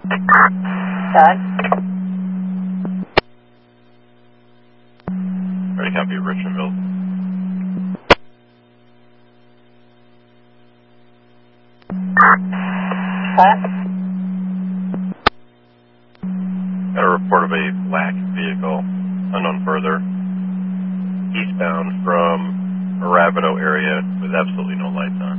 Todd? Ready, copy, Richardville. Todd? Got a report of a black vehicle, unknown further, eastbound from Arabido area with absolutely no lights on.